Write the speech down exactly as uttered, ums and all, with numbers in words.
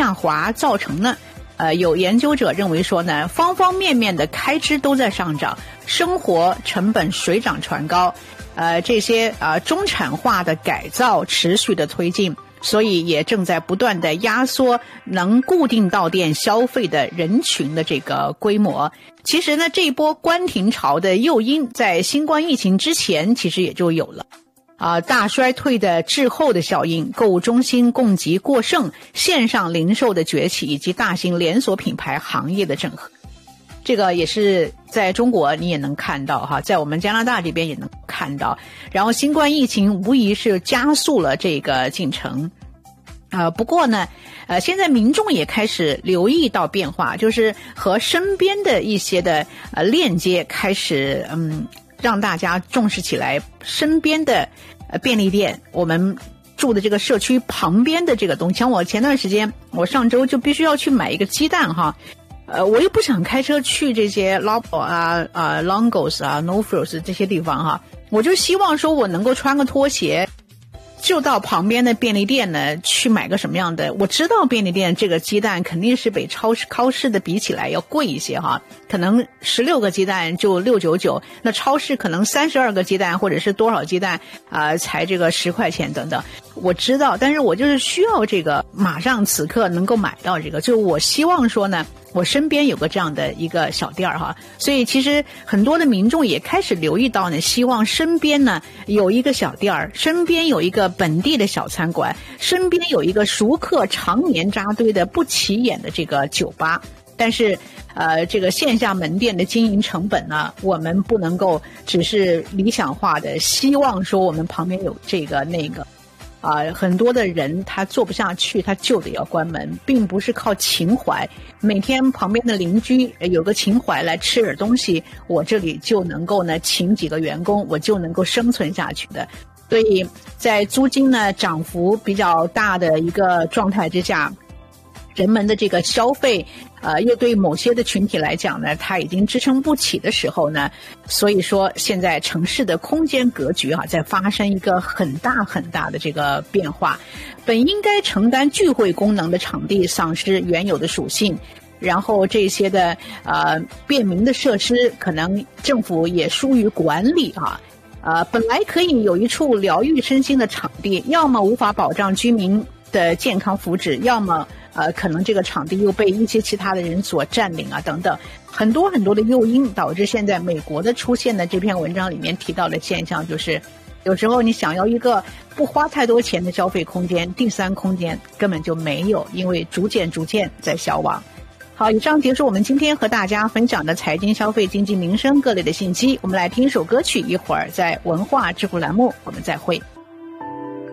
下滑造成呢，呃，有研究者认为说呢，方方面面的开支都在上涨，生活成本水涨船高，呃，这些呃中产化的改造持续的推进，所以也正在不断的压缩能固定到店消费的人群的这个规模。其实呢，这一波关停潮的诱因在新冠疫情之前其实也就有了。啊，大衰退的滞后的效应，购物中心供给过剩，线上零售的崛起，以及大型连锁品牌行业的整合，这个也是在中国你也能看到哈，在我们加拿大这边也能看到。然后新冠疫情无疑是加速了这个进程。呃，不过呢，呃，现在民众也开始留意到变化，就是和身边的一些的呃链接开始嗯。让大家重视起来身边的呃便利店，我们住的这个社区旁边的这个东西。像我前段时间，我上周就必须要去买一个鸡蛋哈，呃，我又不想开车去这些 Loblaw 啊、啊 Longos 啊、No Frills 这些地方哈，我就希望说我能够穿个拖鞋，就到旁边的便利店呢去买个什么样的。我知道便利店这个鸡蛋肯定是比超市超市的比起来要贵一些哈，可能十六个鸡蛋就六九九，那超市可能三十二个鸡蛋或者是多少鸡蛋啊、呃、才这个十块钱等等。我知道，但是我就是需要这个马上此刻能够买到这个，就我希望说呢，我身边有个这样的一个小店儿哈。所以其实很多的民众也开始留意到呢，希望身边呢有一个小店儿，身边有一个本地的小餐馆，身边有一个熟客常年扎堆的不起眼的这个酒吧。但是呃，这个线下门店的经营成本呢，我们不能够只是理想化的希望说我们旁边有这个那个啊、呃，很多的人他做不下去，他就得要关门，并不是靠情怀。每天旁边的邻居有个情怀来吃点东西，我这里就能够呢请几个员工，我就能够生存下去的。所以在租金呢涨幅比较大的一个状态之下，人们的这个消费呃，又对某些的群体来讲呢，它已经支撑不起的时候呢，所以说现在城市的空间格局啊，在发生一个很大很大的这个变化。本应该承担聚会功能的场地丧失原有的属性，然后这些的呃便民的设施，可能政府也疏于管理啊。呃，本来可以有一处疗愈身心的场地，要么无法保障居民的健康福祉，要么呃，可能这个场地又被一些其他的人所占领啊，等等，很多很多的诱因导致现在美国的出现的这篇文章里面提到的现象，就是有时候你想要一个不花太多钱的消费空间，第三空间根本就没有，因为逐渐逐渐在消亡。好，以上结束我们今天和大家分享的财经、消费、经济、民生各类的信息。我们来听一首歌曲，一会儿在文化智库栏目我们再会。